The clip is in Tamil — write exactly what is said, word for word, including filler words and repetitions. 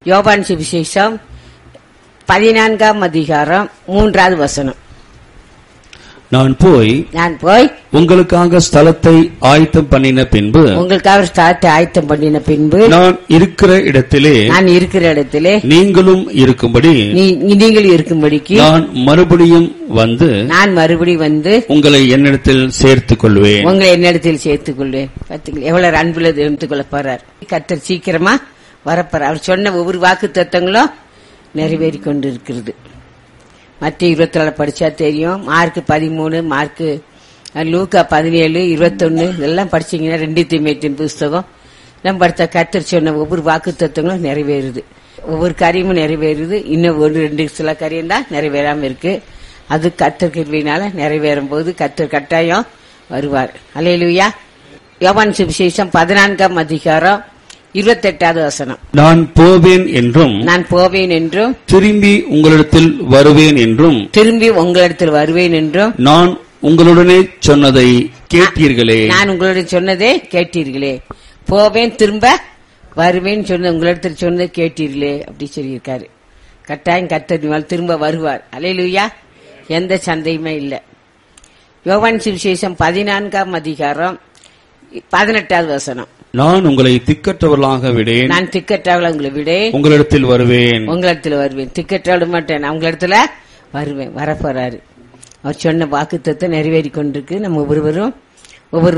யோவான் சுவிசேஷம் பதினான்காம் அதிகாரம் மூன்றாவது வசனம். நான் போய் நான் போய் உங்களுக்காக ஸ்தலத்தை ஆயத்தம் பண்ணின பின்பு உங்களுக்காக ஸ்தலத்தை ஆயத்தம் பண்ணின பின்பு நான் இருக்கிற இடத்திலே நான் இருக்கிற இடத்திலே நீங்களும் இருக்கும்படி நீங்கள் இருக்கும்படிக்கு நான் மறுபடியும் வந்து நான் மறுபடி வந்து உங்களை என்னிடத்தில் சேர்த்துக் கொள்வேன். உங்களை என்னிடத்தில் சேர்த்துக் கொள்வேன். பாத்தீங்களா எவ்வளவு அன்புல எடுத்துக் கொள்ள போறார் கர்த்தர். சீக்கிரமா வரப்போற. அவர் சொன்ன ஒவ்வொரு வாக்கு தத்தங்களும் நிறைவேறி கொண்டு இருக்கிறது. மத்திய இருபத்தி நாலு படிச்சா தெரியும். மார்க் பதிமூணு, மார்க் லூக்கா பதினேழு, இருபத்தொன்னு இதெல்லாம் படிச்சீங்கன்னா ரெண்டு தீமையத்தின் புஸ்தகம் நம்ம படித்த கர்த்தர் சொன்ன ஒவ்வொரு வாக்கு தத்துவங்களும் நிறைவேறுது. ஒவ்வொரு காரியமும் நிறைவேறுது. இன்னும் ஒரு ரெண்டு சில காரியம் தான் நிறைவேறாம இருக்கு. அது கர்த்தர் கிருபையினால நிறைவேறும் போது கர்த்தர் கட்டாயம் வருவார். அல்லேலூயா. யோவான் சுவிசேஷம் பதினான்காம் அதிகாரம் இருபத்தி எட்டாவது வசனம். நான் போவேன் என்றும் நான் போவேன் என்றும் திரும்பி உங்களிடத்தில் வருவேன் என்றும் திரும்பி உங்களிடத்தில் வருவேன் என்றும் நான் உங்களுடனே சொன்னதை கேட்டீர்களே. நான் உங்களுடன் சொன்னதே கேட்டீர்களே. போவேன் திரும்ப வருவேன் சொன்ன உங்களிடத்தில் சொன்னதை கேட்டீர்களே அப்படி சொல்லியிருக்காரு. கட்டாயம் கர்த்தர் திரும்ப வருவார். அல்லேலூயா. எந்த சந்தையுமே இல்லை. யோவான் சுவிசேஷம் பதினான்காம் அதிகாரம் பதினெட்டாவது வசனம். நான் உங்களை திக்கற்றவர்களாக விடேன். நான் திக்கற்றவர்களாக உங்களை விடேன். உங்களிடத்தில் வருவேன். உங்களிடத்தில் வருவேன். திக்கற்ற மாட்டேன். நான் உங்களிடத்துல வருவேன். வரப்போறாரு. அவர் சொன்ன வாக்குத்தத்தம் நிறைவேறி கொண்டிருக்கு. நம்ம ஒவ்வொருவரும் ஒவ்வொரு